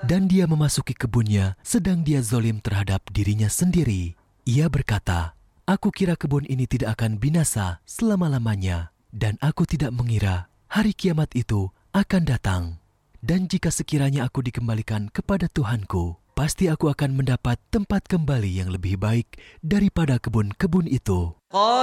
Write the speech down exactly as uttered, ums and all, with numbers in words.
Dan dia memasuki kebunnya, sedang dia zolim terhadap dirinya sendiri. Ia berkata, aku kira kebun ini tidak akan binasa selama-lamanya, dan aku tidak mengira hari kiamat itu akan datang. Dan jika sekiranya aku dikembalikan kepada Tuhanku, pasti aku akan mendapat tempat kembali yang lebih baik daripada kebun-kebun itu.